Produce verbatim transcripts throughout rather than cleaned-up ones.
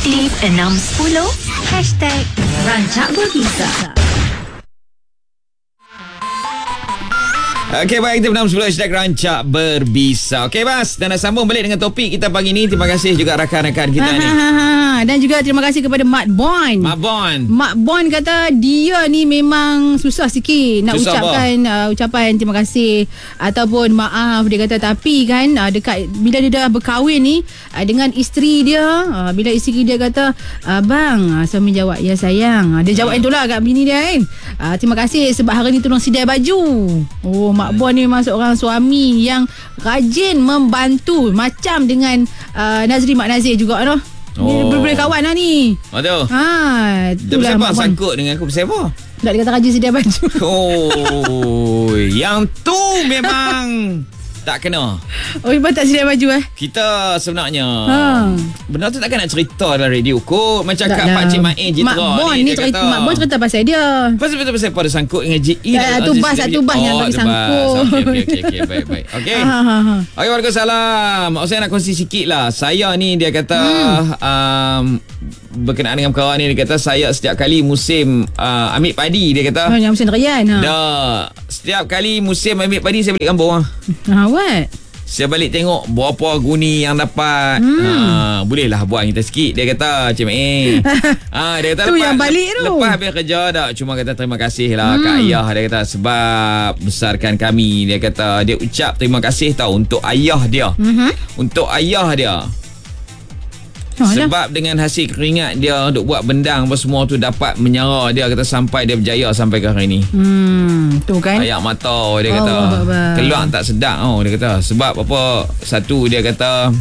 Aktif enam sepuluh Hashtag Rancak Berbisa. Okey, baik, aktif enam sepuluh Hashtag Rancak Berbisa. Okey, Bas, dan nak sambung balik dengan topik kita pagi ni. Terima kasih juga rakan-rakan kita ha, ni. Ha, ha, ha. Dan juga terima kasih kepada Mak Bon. Mak Bon. Mak Bon kata dia ni memang susah sikit nak Susah ucapkan uh, ucapan terima kasih ataupun maaf. Dia kata tapi kan uh, dekat bila dia dah berkahwin ni uh, dengan isteri dia, uh, bila isteri dia kata abang, uh, suami jawab ya sayang. Uh, dia jawab itulah kat bini dia kan. Uh, terima kasih sebab hari ni tolong sidai baju. Oh, Mak Bon ni memang seorang suami yang rajin membantu, macam dengan uh, Nazri Mak Nazir juga noh. Oh. Ni boleh kawan lah ni. Oh tu. Ha, itulah Mak Bon. Sangkut dengan aku pasal apa? Tak, dia kata rajin sedia baju. Oh, yang tu memang tak kena. Oh, Ibu tak sedia baju eh? Kita sebenarnya ha. benda tu takkan nak cerita dalam radio kot. Macam kat Pak Cik Mak E Jitra Mak Bon ni, ni cerita, Mak Bon cerita pasal dia. Pasal pasal pada sangkut dengan J E. Ya, tu bas, tu bas yang bagi sangkut. Okey, okey, okey, okay, baik, baik. Okey. Ha, ha, ha. Okey, waalaikumsalam. Saya nak kongsi sikit lah. Saya ni dia kata hmm. um, berkenaan dengan perkara ni, dia kata saya setiap kali musim uh, ambil padi, dia kata. Oh, yang musim durian ha. Dah. Setiap kali musim ambil padi saya balik kampung ah. Ha, what? Saya balik tengok berapa guni yang dapat. Hmm. Ha, bolehlah buat kita sikit, dia kata Cik Mak E. Ha, dia kata tu lepas, yang balik tu. Lepas habis kerja dah, cuma kata terima kasih lah hmm. kat ayah, dia kata sebab besarkan kami. Dia kata dia ucap terima kasih tau untuk ayah dia. Hmm. Untuk ayah dia. Oh, sebab dah. Dengan hasil keringat dia untuk buat bendang apa semua tu dapat menyara, dia kata sampai dia berjaya sampai ke hari ni. Hmm, tu kan. Ayak mata dia kata. Oh, keluar tak sedap oh, dia kata. Sebab apa? Satu dia kata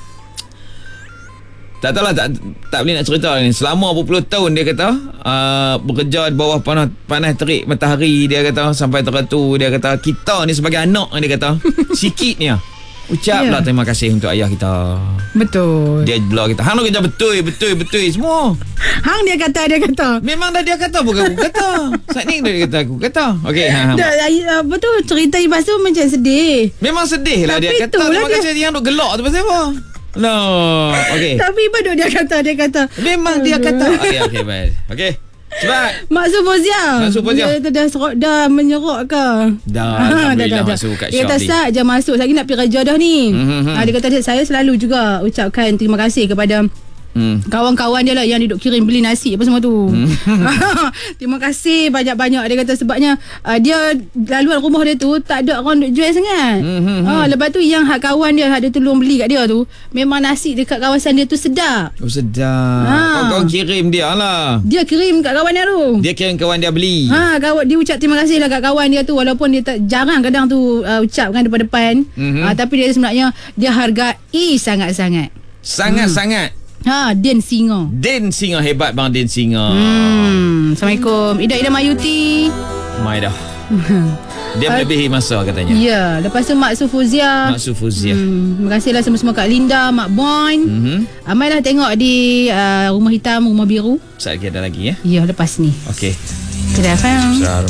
tak tahulah, tak, tak boleh nak cerita ni. Selama berpuluh tahun dia kata uh, bekerja di bawah panas, panas terik matahari, dia kata sampai teratu. Dia kata kita ni sebagai anak, dia kata sikitnya ucaplah yeah. terima kasih untuk ayah kita. Betul. Dia blog kita. Hang nak kerja betul, betul, betul semua. Hang dia kata, dia kata. Memang dah dia kata, bukan aku kata. Saat ni dia kata, aku kata. Okey. Ha, ha. Betul, cerita Ibas tu macam sedih. Memang sedih lah. Tapi dia kata. Terima dia... kasih yang duk gelak tu pasal apa? No. Okey. Tapi Ibas dia kata, dia kata. Memang dia kata. Okey, okey, baik. Okey. Cepat. Mak Sufozia. Mak Sufozia. Dia dah, dah, dah menyerok ke? Dah. Alhamdulillah dah, masuk kat shop ni. Dia kata sat je masuk. Lagi nak pergi kerja dah ni. Mm-hmm. Ha, dia kata saya selalu juga ucapkan terima kasih kepada Hmm. kawan-kawan dia lah yang duduk kirim beli nasi apa semua tu. Hmm. Terima kasih banyak-banyak, dia kata sebabnya uh, dia laluan rumah dia tu tak ada orang duk jual sangat. Hmm. Ha, lepas tu yang hak kawan dia hak dia tolong beli kat dia tu, memang nasi dekat kawasan dia tu sedap. Oh sedap. Ha. Kau kirim dia lah. Dia kirim kat kawan dia tu. Dia kirim kawan dia beli. Ha, kawan dia ucap terima kasih lah kat kawan dia tu, walaupun dia tak jarang kadang tu uh, ucapkan depan-depan. Hmm. Uh, tapi dia sebenarnya dia hargai sangat-sangat. Sangat-sangat. Hmm. Ha, Den Singa. Den Singa, hebat bang Den Singa. Hmm. Assalamualaikum. Ida Ida Mayuti. Mai dah. Dia melebihi masa katanya. Ya, lepas tu Mak Sufuzia. Mak Sufuzia. Hmm. Terima kasihlah semua-semua Kak Linda, Mak Bon. Mm-hmm. Amailah tengok di uh, Rumah Hitam, Rumah Biru. Sekejap lagi ada lagi ya. Ya, lepas ni. Okey. Kedai F M.